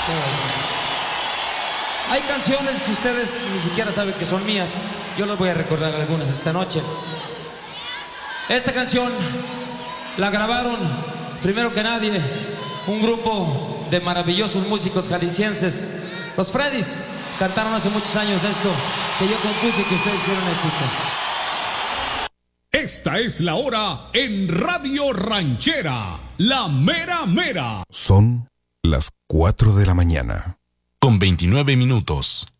Hay canciones que ustedes ni siquiera saben que son mías. Yo les voy a recordar algunas esta noche. Esta canción la grabaron, primero que nadie, un grupo de maravillosos músicos jaliscienses. Los Freddys cantaron hace muchos años esto, que yo compuse y que ustedes hicieron éxito. Esta es la hora en Radio Ranchera, la mera mera. Son las 4 de la mañana. Con 29 minutos.